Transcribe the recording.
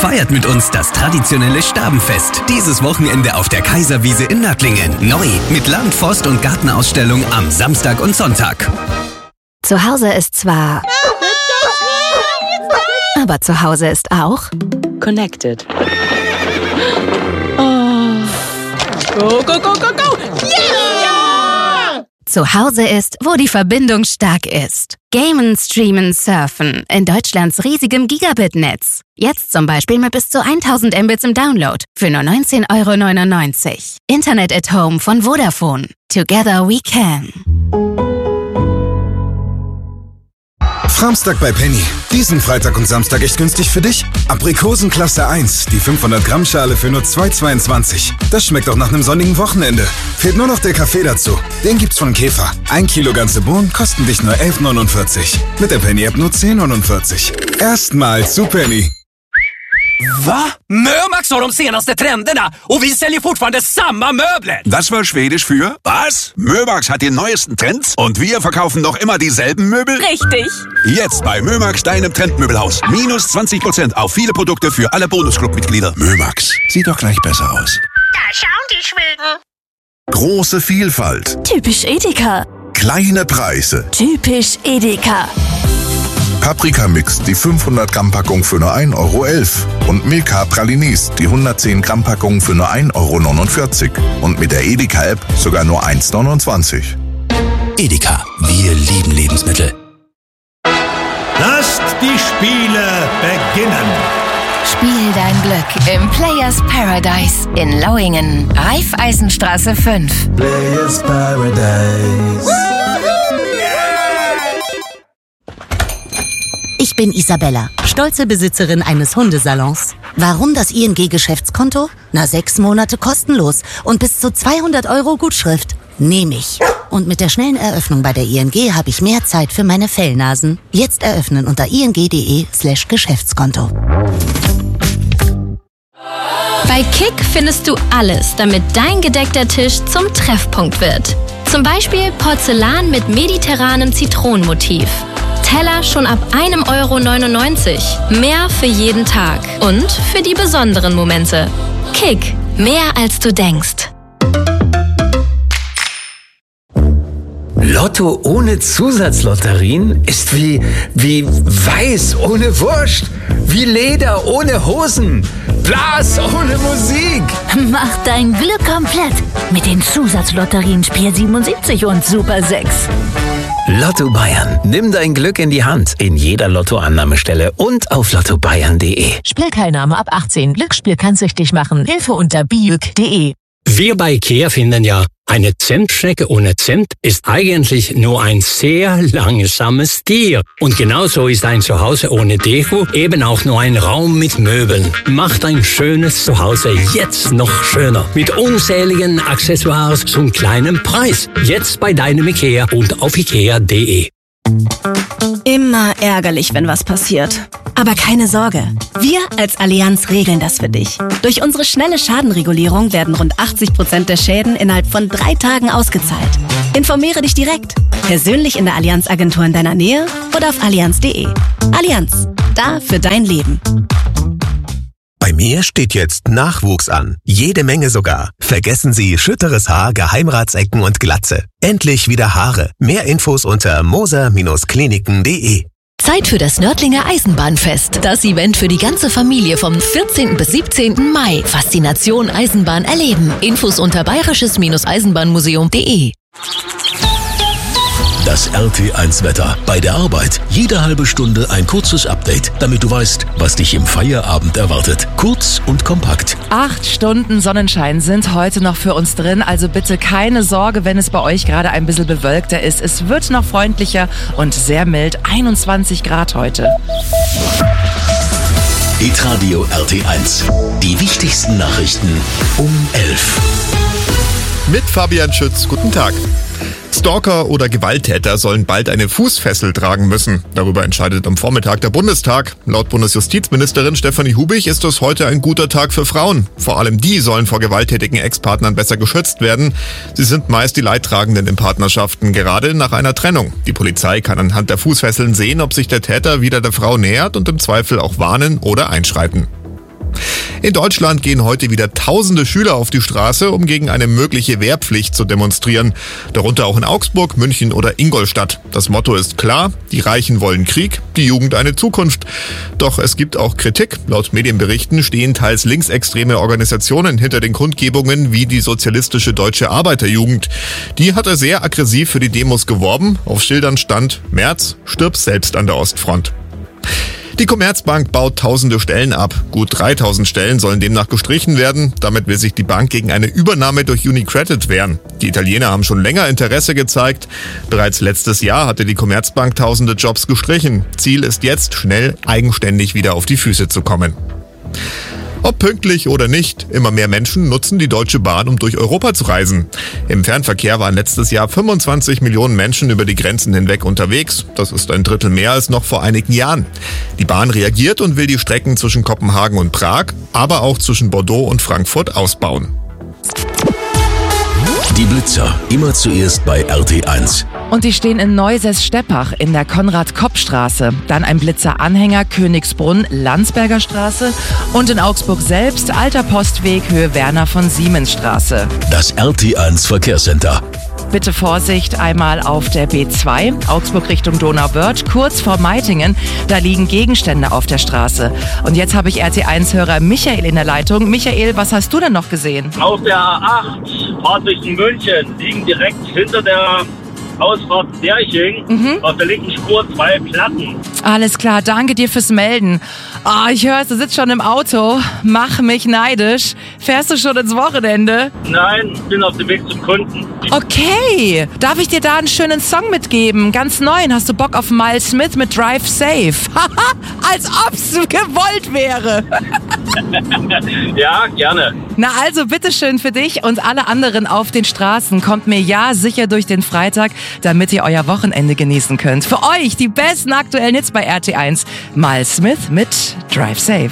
Feiert mit uns das traditionelle Stabenfest. Dieses Wochenende auf der Kaiserwiese in Nördlingen. Neu mit Land-, Forst- und Gartenausstellung am Samstag und Sonntag. Zu Hause ist zwar... Aber zu Hause ist auch... Connected. Go, go, go, go, go! Yeah! Zu Hause ist, wo die Verbindung stark ist. Gamen, streamen, surfen. In Deutschlands riesigem Gigabit-Netz. Jetzt zum Beispiel mit bis zu 1000 Mbits im Download. Für nur 19,99 €. Internet at Home von Vodafone. Together we can. Framstag bei Penny. Diesen Freitag und Samstag echt günstig für dich. Aprikosen Klasse 1, die 500 Gramm Schale für nur 2,22 €. Das schmeckt auch nach einem sonnigen Wochenende. Fehlt nur noch der Kaffee dazu. Den gibt's von Käfer. 1 Kilo ganze Bohnen kosten dich nur 11,49 €. Mit der Penny-App nur 10,49 €. Erstmals zu Penny. Va? Mömax har de senaste trenderna och vi säljer fortfarande samma möbler. Das war Schwedisch für was? Mömax hat die neuesten Trends und wir verkaufen noch immer dieselben Möbel? Richtig. Jetzt bei Mömax, deinem Trendmöbelhaus. Minus 20% auf viele Produkte für alle Bonusclub-Mitglieder. Mömax, sieht doch gleich besser aus. Da schauen die Schweden. Große Vielfalt. Typisch Edeka. Kleine Preise. Typisch Edeka. Paprika-Mix, die 500 Gramm Packung für nur 1,11 € und Milka Pralinis, die 110 Gramm Packung für nur 1,49 € und mit der Edeka-App sogar nur 1,29 €. Edeka, wir lieben Lebensmittel. Lasst die Spiele beginnen. Spiel dein Glück im Players Paradise in Lauingen, Raiffeisenstraße 5. Players Paradise. Ich bin Isabella, stolze Besitzerin eines Hundesalons. Warum das ING-Geschäftskonto? 6 Monate kostenlos und bis zu 200 € Gutschrift. Nehme ich. Und mit der schnellen Eröffnung bei der ING habe ich mehr Zeit für meine Fellnasen. Jetzt eröffnen unter ing.de/Geschäftskonto. Bei Kick findest du alles, damit dein gedeckter Tisch zum Treffpunkt wird. Zum Beispiel Porzellan mit mediterranem Zitronenmotiv. Teller schon ab 1,99 €. Mehr für jeden Tag und für die besonderen Momente. Kick, mehr als du denkst. Lotto ohne Zusatzlotterien ist wie Weiß ohne Wurst, wie Leder ohne Hosen, Blas ohne Musik. Mach dein Glück komplett mit den Zusatzlotterien Spiel 77 und Super 6. Lotto Bayern. Nimm dein Glück in die Hand. In jeder Lottoannahmestelle und auf lottobayern.de. Spielteilnahme ab 18. Glücksspiel kann süchtig machen. Hilfe unter biuk.de. Wir bei IKEA finden ja, eine Zentstrecke ohne Zent ist eigentlich nur ein sehr langsames Tier. Und genauso ist ein Zuhause ohne Deko eben auch nur ein Raum mit Möbeln. Macht ein schönes Zuhause jetzt noch schöner. Mit unzähligen Accessoires zum kleinen Preis. Jetzt bei deinem IKEA und auf ikea.de. Immer ärgerlich, wenn was passiert. Aber keine Sorge, wir als Allianz regeln das für dich. Durch unsere schnelle Schadenregulierung werden rund 80% der Schäden innerhalb von 3 Tagen ausgezahlt. Informiere dich direkt, persönlich in der Allianz-Agentur in deiner Nähe oder auf allianz.de. Allianz, da für dein Leben. Bei mir steht jetzt Nachwuchs an. Jede Menge sogar. Vergessen Sie schütteres Haar, Geheimratsecken und Glatze. Endlich wieder Haare. Mehr Infos unter moser-kliniken.de. Zeit für das Nördlinger Eisenbahnfest. Das Event für die ganze Familie vom 14. bis 17. Mai. Faszination Eisenbahn erleben. Infos unter bayerisches-eisenbahnmuseum.de. Das RT1-Wetter. Bei der Arbeit jede halbe Stunde ein kurzes Update, damit du weißt, was dich im Feierabend erwartet. Kurz und kompakt. 8 Stunden Sonnenschein sind heute noch für uns drin, also bitte keine Sorge, wenn es bei euch gerade ein bisschen bewölkter ist. Es wird noch freundlicher und sehr mild. 21 Grad heute. Hitradio RT1. Die wichtigsten Nachrichten um 11. Mit Fabian Schütz, guten Tag. Stalker oder Gewalttäter sollen bald eine Fußfessel tragen müssen. Darüber entscheidet am Vormittag der Bundestag. Laut Bundesjustizministerin Stefanie Hubig ist das heute ein guter Tag für Frauen. Vor allem die sollen vor gewalttätigen Ex-Partnern besser geschützt werden. Sie sind meist die Leidtragenden in Partnerschaften, gerade nach einer Trennung. Die Polizei kann anhand der Fußfesseln sehen, ob sich der Täter wieder der Frau nähert und im Zweifel auch warnen oder einschreiten. In Deutschland gehen heute wieder tausende Schüler auf die Straße, um gegen eine mögliche Wehrpflicht zu demonstrieren. Darunter auch in Augsburg, München oder Ingolstadt. Das Motto ist klar, die Reichen wollen Krieg, die Jugend eine Zukunft. Doch es gibt auch Kritik. Laut Medienberichten stehen teils linksextreme Organisationen hinter den Kundgebungen wie die Sozialistische Deutsche Arbeiterjugend. Die hatte sehr aggressiv für die Demos geworben. Auf Schildern stand: Merz, stirb selbst an der Ostfront. Die Commerzbank baut tausende Stellen ab. Gut 3000 Stellen sollen demnach gestrichen werden. Damit will sich die Bank gegen eine Übernahme durch UniCredit wehren. Die Italiener haben schon länger Interesse gezeigt. Bereits letztes Jahr hatte die Commerzbank tausende Jobs gestrichen. Ziel ist jetzt, schnell eigenständig wieder auf die Füße zu kommen. Ob pünktlich oder nicht, immer mehr Menschen nutzen die Deutsche Bahn, um durch Europa zu reisen. Im Fernverkehr waren letztes Jahr 25 Millionen Menschen über die Grenzen hinweg unterwegs. Das ist ein Drittel mehr als noch vor einigen Jahren. Die Bahn reagiert und will die Strecken zwischen Kopenhagen und Prag, aber auch zwischen Bordeaux und Frankfurt ausbauen. Die Blitzer, immer zuerst bei RT1. Und die stehen in Neusäß-Steppach in der Konrad-Kopp-Straße. Dann ein Blitzer-Anhänger Königsbrunn, Landsberger Straße. Und in Augsburg selbst Alter Postweg, Höhe Werner von Siemens Straße. Das RT1 Verkehrscenter. Bitte Vorsicht einmal auf der B2, Augsburg Richtung Donauwörth, kurz vor Meitingen. Da liegen Gegenstände auf der Straße. Und jetzt habe ich RT1-Hörer Michael in der Leitung. Michael, was hast du denn noch gesehen? Auf der A8, Fahrt Richtung München, liegen direkt hinter der Ausfahrt Derching, auf der linken Spur 2 Platten. Alles klar, danke dir fürs Melden. Oh, ich höre, du sitzt schon im Auto. Mach mich neidisch. Fährst du schon ins Wochenende? Nein, bin auf dem Weg zum Kunden. Okay, darf ich dir da einen schönen Song mitgeben? Ganz neuen. Hast du Bock auf Miles Smith mit Drive Safe? Haha, als ob's gewollt wäre. Ja, gerne. Na also, bitteschön für dich und alle anderen auf den Straßen. Kommt mir ja sicher durch den Freitag, damit ihr euer Wochenende genießen könnt. Für euch die besten aktuellen Hits bei RT1. Miles Smith mit Drive Safe.